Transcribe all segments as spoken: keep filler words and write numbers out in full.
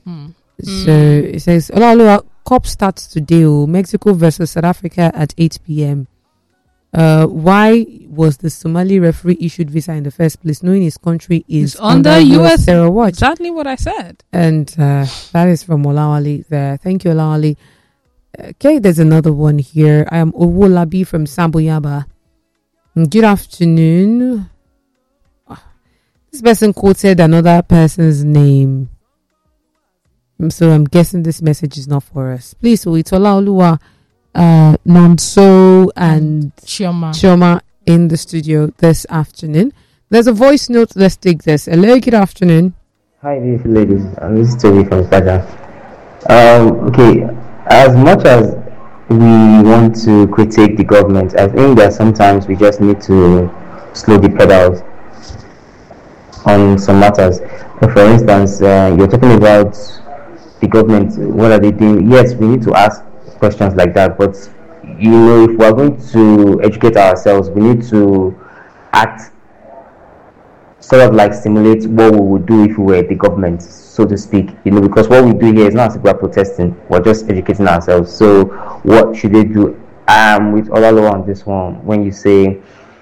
Mm. So it says, Olalua, COP starts today. Oh, Mexico versus South Africa at eight p.m. Uh, why was the Somali referee issued visa in the first place, knowing his country is It's under U S terror watch? Exactly what I said. And uh, that is from Olawale there. Thank you, Olawale. Okay, there's another one here. I am Owolabi from Samboyaba. Good afternoon. This person quoted another person's name, so I'm guessing this message is not for us. Please, Oitola Oluwa, uh, Nonso and Chioma. Chioma in the studio this afternoon. There's a voice note. Let's take this. Hello, good afternoon. Hi, beautiful ladies. I'm this is Toby from Spada. Um, okay, as much as we want to critique the government, I think that sometimes we just need to slow the pedals on some matters. For instance, uh, you're talking about the government, what are they doing? Yes, we need to ask questions like that, but you know, if we're going to educate ourselves, we need to act sort of like simulate what we would do if we were the government, so to speak, you know, because what we do here is not as if we're protesting, we're just educating ourselves. So what should they do? Um, with Olalo on this one, when you say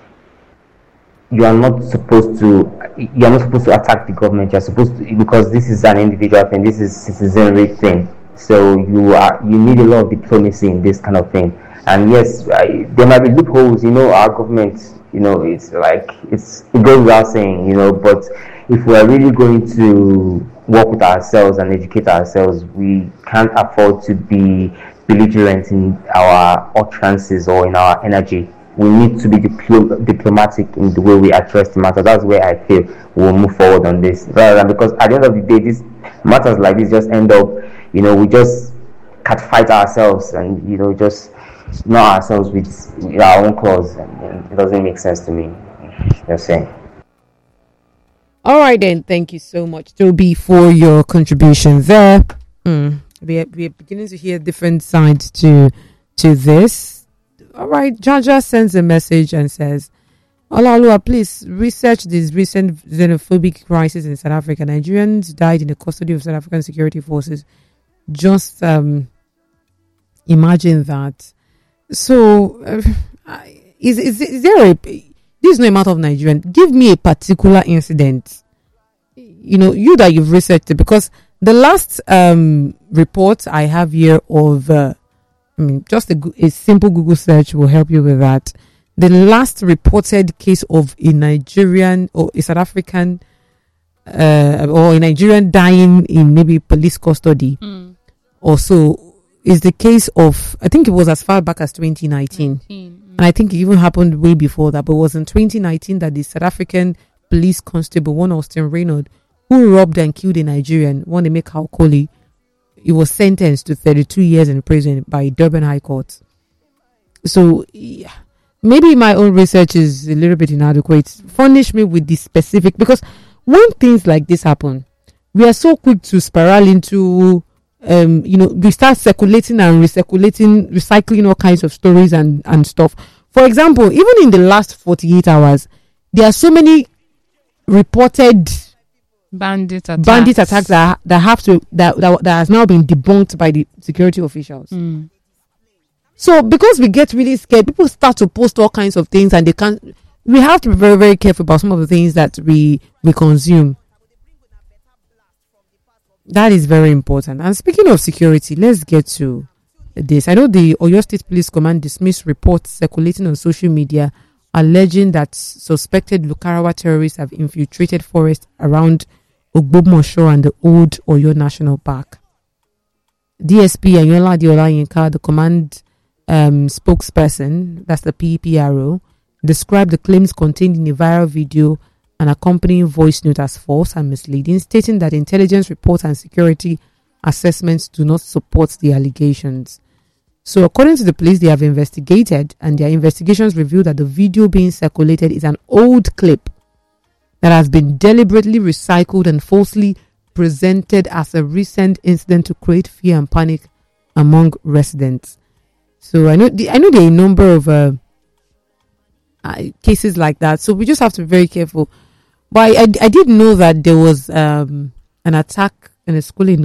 you are not supposed to, you are not supposed to attack the government. You are supposed to, because this is an individual thing. This is citizenry thing. So you are, you need a lot of diplomacy in this kind of thing. And yes, I, there might be loopholes. You know, our government, you know, it's like it's it goes without saying, you know. But if we are really going to work with ourselves and educate ourselves, we can't afford to be belligerent in our utterances or in our energy. We need to be diplo- diplomatic in the way we address the matter. That's where I feel we'll move forward on this. Rather than, because at the end of the day, these matters like this just end up, you know, we just catfight ourselves and, you know, just not ourselves with, with our own claws. And, and it doesn't make sense to me. Just saying. All right, then. Thank you so much, Toby, for your contribution there. Mm. We are, we are beginning to hear different sides to to this. All right, Jaja sends a message and says, Olalua, please research this recent xenophobic crisis in South Africa. Nigerians died in the custody of South African security forces. Just um, imagine that. So, uh, is, is is there a... This is not a matter of Nigerian. Give me a particular incident. You know, you that you've researched it, because the last um, report I have here of... Uh, I mean, just a, a simple Google search will help you with that. The last reported case of a Nigerian or a South African uh, or a Nigerian dying in maybe police custody mm. or so is the case of, I think it was as far back as twenty nineteen. nineteen, mm. And I think it even happened way before that, but it was in twenty nineteen that the South African police constable, one Austin Reynolds, who robbed and killed a Nigerian, one Emeka Okoli, he was sentenced to thirty-two years in prison by Durban High Court. So, yeah, maybe my own research is a little bit inadequate. Furnish me with the specific, because when things like this happen, we are so quick to spiral into, um, you know, we start circulating and recirculating, recycling all kinds of stories and, and stuff. For example, even in the last forty-eight hours, there are so many reported bandit attacks, bandit attacks that, that have to that, that that has now been debunked by the security officials. Mm. So because we get really scared, people start to post all kinds of things, and they can't. We have to be very, very careful about some of the things that we we consume. That is very important. And speaking of security, let's get to this. I know the Oyo State Police Command dismissed reports circulating on social media alleging that suspected Lukarawa terrorists have infiltrated forests around Ogbomosho and the old Oyo National Park. D S P Ayola Diola Yinka, the command um, spokesperson, that's the P P R O, described the claims contained in a viral video and accompanying voice note as false and misleading, stating that intelligence reports and security assessments do not support the allegations. So according to the police, they have investigated, and their investigations revealed that the video being circulated is an old clip that has been deliberately recycled and falsely presented as a recent incident to create fear and panic among residents. So I know the, I know there are a number of uh, uh, cases like that. So we just have to be very careful. But I, I, I did know that there was um, an attack in a school in